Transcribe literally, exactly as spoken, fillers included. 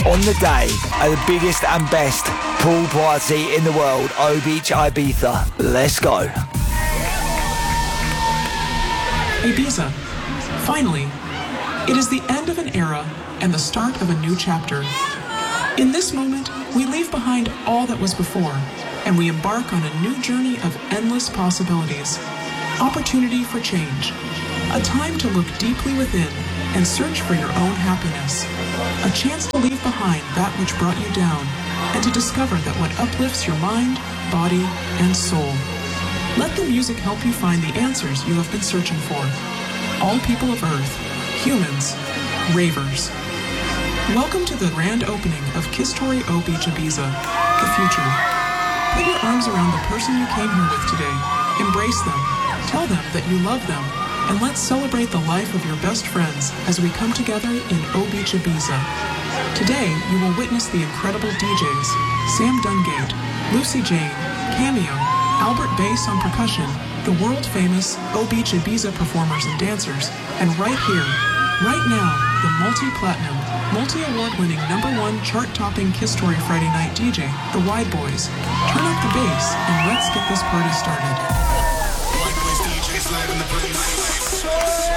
On the day of the biggest and best pool party in the world, O Beach Ibiza. Let's go. Ibiza. Finally, it is the end of an era and the start of a new chapter. In this moment, we leave behind all that was before, and we embark on a new journey of endless possibilities. Opportunity for change. A time to look deeply within and search for your own happiness. A chance to leave behind that which brought you down and to discover that what uplifts your mind, body, and soul. Let the music help you find the answers you have been searching for. All people of Earth, humans, ravers. Welcome to the grand opening of Kiss Story O Beach Ibiza, the future. Put your arms around the person you came here with today. Embrace them. Tell them that you love them. And let's celebrate the life of your best friends as we come together in O Beach Ibiza. Today, you will witness the incredible D Js, Sam Dungate, Lucy Jane, Cameo, Albert Bass on percussion, the world-famous O Beach Ibiza performers and dancers, and right here, right now, the multi-platinum, multi-award-winning number one chart-topping Kiss Story Friday Night D J, the Wide Boys. Turn up the bass and let's get this party started. Live in the place.